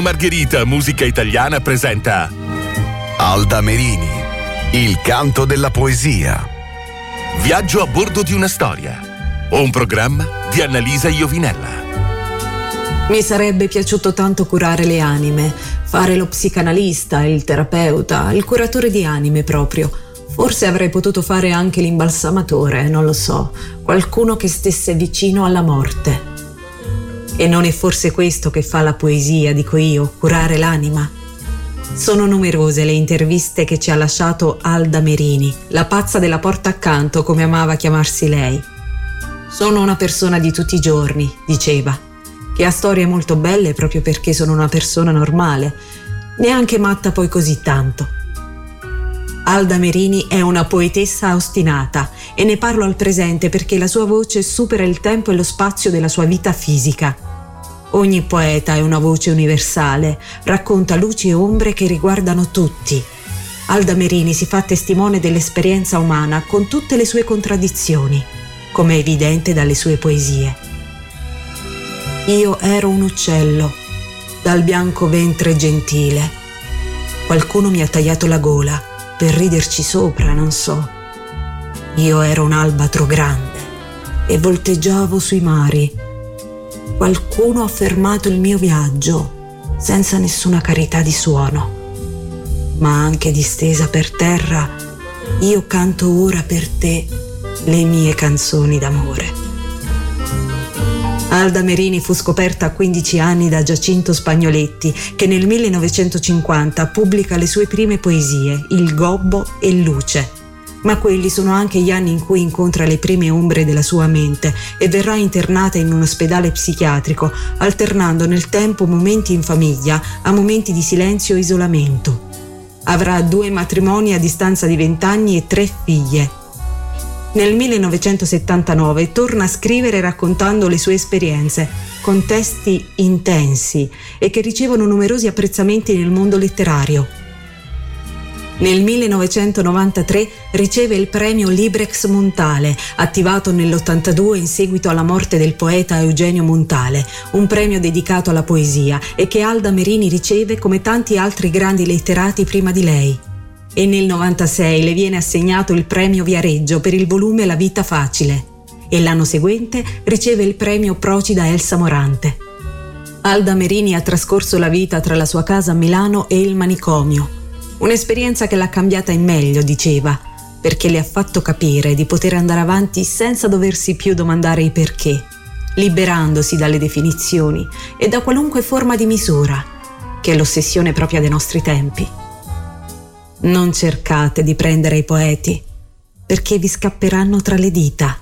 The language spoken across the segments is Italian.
Margherita Musica Italiana presenta Alda Merini, il canto della poesia. Viaggio a bordo di una storia, un programma di Annalisa Iovinella. Mi sarebbe piaciuto tanto curare le anime, fare lo psicanalista, il terapeuta, il curatore di anime proprio. Forse avrei potuto fare anche l'imbalsamatore, non lo so, qualcuno che stesse vicino alla morte. E non è forse questo che fa la poesia, dico io, curare l'anima? Sono numerose le interviste che ci ha lasciato Alda Merini, la pazza della porta accanto, come amava chiamarsi lei. Sono una persona di tutti i giorni, diceva, che ha storie molto belle proprio perché sono una persona normale, neanche matta poi così tanto. Alda Merini è una poetessa ostinata e ne parlo al presente perché la sua voce supera il tempo e lo spazio della sua vita fisica. Ogni poeta è una voce universale, racconta luci e ombre che riguardano tutti. Alda Merini si fa testimone dell'esperienza umana con tutte le sue contraddizioni, come è evidente dalle sue poesie. Io ero un uccello, dal bianco ventre gentile. Qualcuno mi ha tagliato la gola, per riderci sopra, non so. Io ero un albatro grande e volteggiavo sui mari. Qualcuno ha fermato il mio viaggio senza nessuna carità di suono. Ma anche distesa per terra, io canto ora per te le mie canzoni d'amore. Alda Merini fu scoperta a 15 anni da Giacinto Spagnoletti, che nel 1950 pubblica le sue prime poesie, Il Gobbo e Luce. Ma quelli sono anche gli anni in cui incontra le prime ombre della sua mente e verrà internata in un ospedale psichiatrico, alternando nel tempo momenti in famiglia a momenti di silenzio e isolamento. Avrà 2 matrimoni a distanza di 20 anni e 3 figlie. Nel 1979 torna a scrivere raccontando le sue esperienze, con testi intensi e che ricevono numerosi apprezzamenti nel mondo letterario. Nel 1993 riceve il premio Librex Montale, attivato nell'82 in seguito alla morte del poeta Eugenio Montale, un premio dedicato alla poesia e che Alda Merini riceve come tanti altri grandi letterati prima di lei. E nel 96 le viene assegnato il premio Viareggio per il volume La vita facile e l'anno seguente riceve il premio Procida Elsa Morante. Alda Merini ha trascorso la vita tra la sua casa a Milano e il manicomio. Un'esperienza che l'ha cambiata in meglio, diceva, perché le ha fatto capire di poter andare avanti senza doversi più domandare i perché, liberandosi dalle definizioni e da qualunque forma di misura, che è l'ossessione propria dei nostri tempi. Non cercate di prendere i poeti, perché vi scapperanno tra le dita.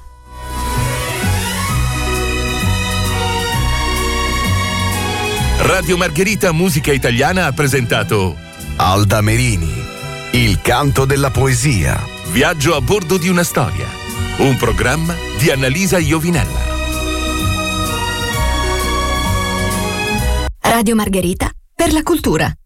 Radio Margherita Musica Italiana ha presentato Alda Merini, il canto della poesia. Viaggio a bordo di una storia, un programma di Annalisa Iovinella. Radio Margherita per la cultura.